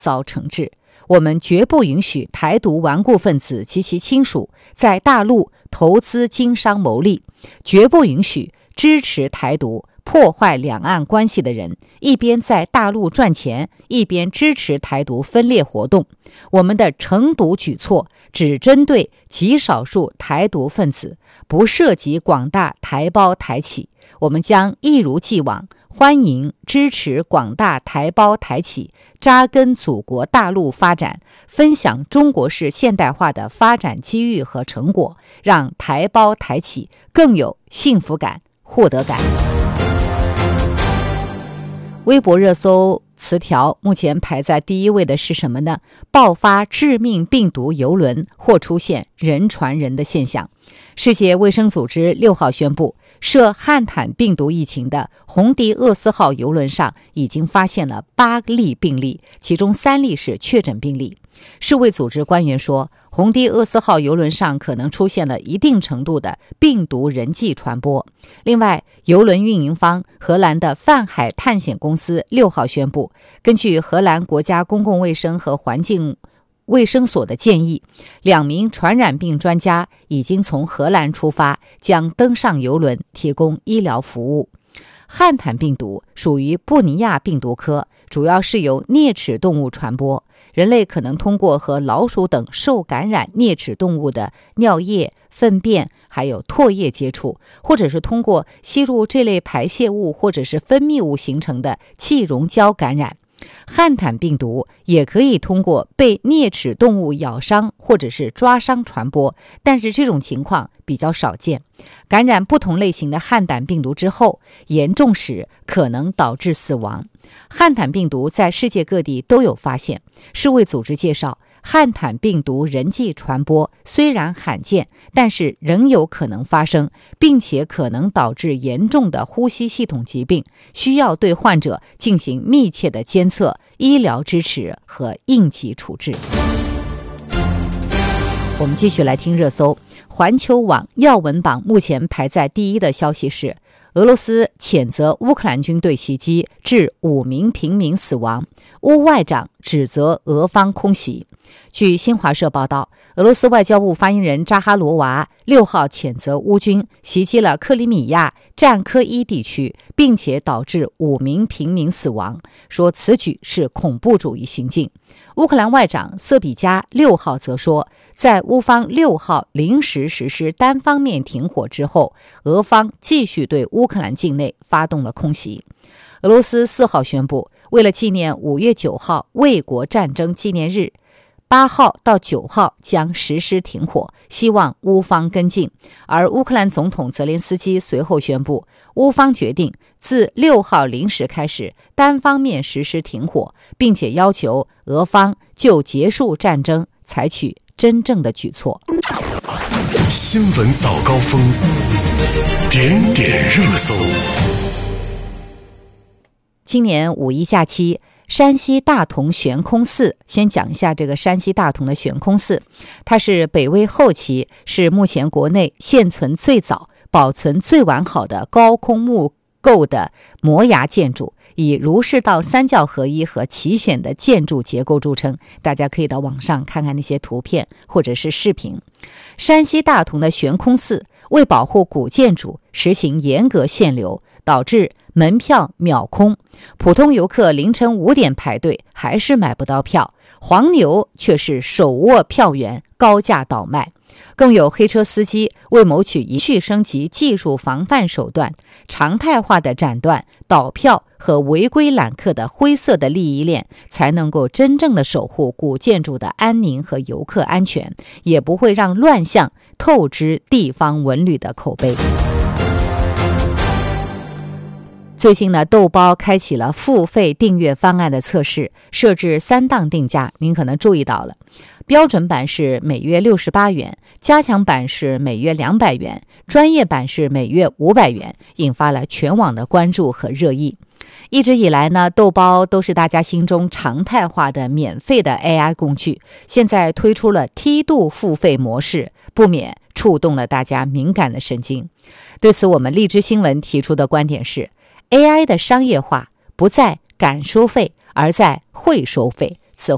遭惩治。我们绝不允许台独顽固分子及其亲属在大陆投资经商牟利，绝不允许支持台独破坏两岸关系的人一边在大陆赚钱，一边支持台独分裂活动。我们的惩毒举措只针对极少数台独分子，不涉及广大台胞台企。我们将一如既往欢迎支持广大台胞台企扎根祖国大陆发展，分享中国式现代化的发展机遇和成果，让台胞台企更有幸福感、获得感。微博热搜词条目前排在第一位的是什么呢？爆发致命病毒邮轮或出现人传人的现象。世界卫生组织6号宣布，涉汉坦病毒疫情的红迪厄斯号邮轮上已经发现了8例病例，其中3例是确诊病例。世卫组织官员说，红迪厄斯号邮轮上可能出现了一定程度的病毒人际传播。另外，邮轮运营方荷兰的泛海探险公司6号宣布，根据荷兰国家公共卫生和环境卫生所的建议，2名传染病专家已经从荷兰出发，将登上邮轮提供医疗服务。汉坦病毒属于布尼亚病毒科，主要是由啮齿动物传播，人类可能通过和老鼠等受感染啮齿动物的尿液、粪便还有唾液接触，或者是通过吸入这类排泄物或者是分泌物形成的气溶胶感染。汉坦病毒也可以通过被啮齿动物咬伤或者是抓伤传播，但是这种情况比较少见。感染不同类型的汉坦病毒之后，严重时可能导致死亡。汉坦病毒在世界各地都有发现。世卫组织介绍，汉坦病毒人际传播虽然罕见，但是仍有可能发生，并且可能导致严重的呼吸系统疾病，需要对患者进行密切的监测、医疗支持和应急处置。我们继续来听热搜。环球网要闻榜目前排在第一的消息是，俄罗斯谴责乌克兰军队袭击，致5名平民死亡。乌外长指责俄方空袭。据新华社报道，俄罗斯外交部发言人扎哈罗娃6号谴责乌军袭击了克里米亚战科伊地区，并且导致5名平民死亡，说此举是恐怖主义行径。乌克兰外长瑟比加6号则说，在乌方6号临时实施单方面停火之后，俄方继续对乌克兰境内发动了空袭。俄罗斯4号宣布，为了纪念5月9号卫国战争纪念日，8号到9号将实施停火，希望乌方跟进。而乌克兰总统泽连斯基随后宣布，乌方决定自6号零时开始单方面实施停火，并且要求俄方就结束战争采取真正的举措。 新闻早高峰，点点热搜。 今年5一假期，山西大同悬空寺，先讲一下这个山西大同的悬空寺，它是北魏后期，是目前国内现存最早、保存最完好的高空木构的摩崖建筑，以儒释道三教合一和奇险的建筑结构著称。大家可以到网上看看那些图片或者是视频。山西大同的悬空寺为保护古建筑，实行严格限流，导致门票秒空，普通游客凌晨5点排队还是买不到票，黄牛却是手握票源高价倒卖。更有黑车司机为谋取一续升级技术防范手段，常态化的斩断倒票和违规揽客的灰色的利益链，才能够真正的守护古建筑的安宁和游客安全，也不会让乱象透支地方文旅的口碑。最近呢，豆包开启了付费订阅方案的测试，设置3档定价，您可能注意到了。标准版是每月68元，加强版是每月200元，专业版是每月500元，引发了全网的关注和热议。一直以来呢，豆包都是大家心中常态化的免费的 AI 工具，现在推出了梯度付费模式，不免触动了大家敏感的神经。对此，我们荔枝新闻提出的观点是，AI 的商业化不在敢收费，而在会收费。